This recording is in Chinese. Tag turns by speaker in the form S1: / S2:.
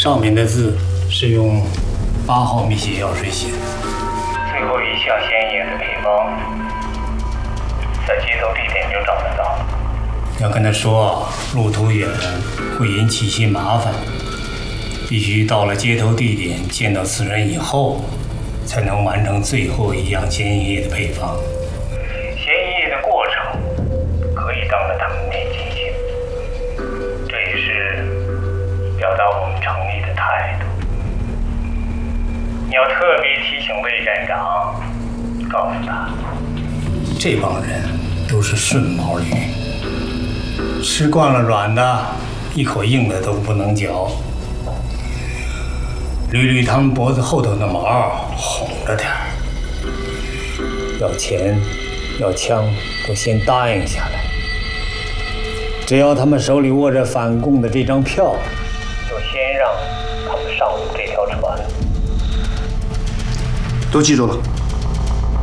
S1: 上面的字是用8号密写药水写的。
S2: 最后一项鲜液的配方，在接头地点就找得到。
S1: 要跟他说，路途远会引起一些麻烦，必须到了接头地点见到此人以后，才能完成最后一样鲜液的配方。
S2: 鲜液的过程可以当着他们面进行，这也是表达我们诚意的态度。你要特别提醒魏站长，告诉他，
S1: 这帮人都是顺毛驴，吃惯了软的，一口硬的都不能嚼。捋捋他们脖子后头的毛，哄着点儿。要钱要枪都先答应下来，只要他们手里握着反共的这张票，
S2: 就先让他们上我们这条船。
S3: 都记住了。